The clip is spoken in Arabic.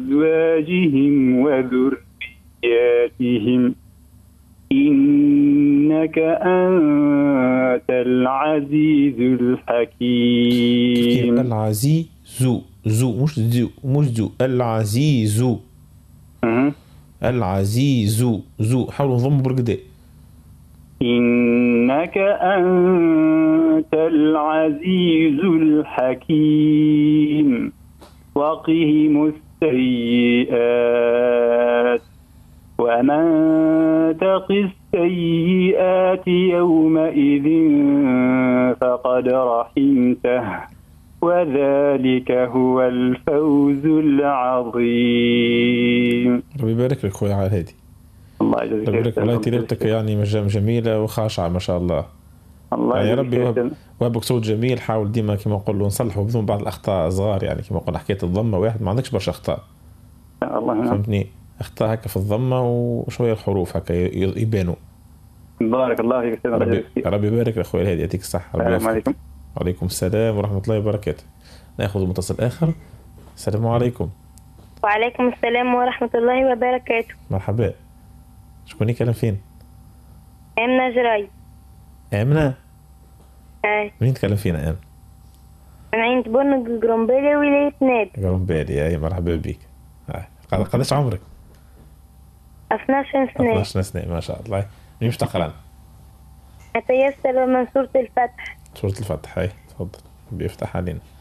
وأزواجهم وذرياتهم إنك أنت العزيز الحكيم. العزيز زو مش زو العزيز. العزيز زو حاولوا نضموا بالكدا. إنك أنت العزيز الحكيم وقهم السيئات ومن تق السيئات يومئذ فقد رحمته وذلك هو الفوز العظيم. ربي يبارك لك خويا على هادي. الله يجزيك ربي يبارك. والله تلاوتك يعني جميلة وخاشعة ما شاء الله. الله يا ربي وهبك صوت جميل. حاول ديما كما نقولوا نصلحوا بدون بعض الأخطاء صغار، يعني كما قلنا حكاية الضمة واحد ما عندكش برشا أخطاء. الله فهمتني؟ أخطاء هكا في الضمة وشوية الحروف هكا يبانوا. بارك الله فيك. ربي يبارك يا خويا الهادي يعطيك الصحة. السلام عليكم. وعليكم السلام ورحمة الله وبركاته. ناخذ متصل آخر. السلام عليكم. وعليكم السلام ورحمة الله وبركاته. مرحبا. شكون يكلم فين؟ آمنة جراي. آمنة؟ أي. مين تكلم فينا آمنة؟ من عند بن جرومبالي ولاية نادي. جرومبالي. أي مرحبا بك. قداش عمرك؟ 12 سنة. 12 سنة ما شاء الله. مين مش تقرأنا؟ أتيسر من سورة الفتح. سورة الفتح. هاي تفضل بيفتح علينا.